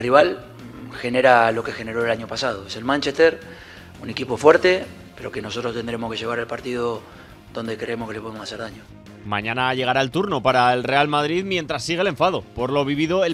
rival genera lo que generó el año pasado. Es el Manchester, un equipo fuerte, pero que nosotros tendremos que llevar el partido donde creemos que le podemos hacer daño. Mañana llegará el turno para el Real Madrid mientras sigue el enfado por lo vivido el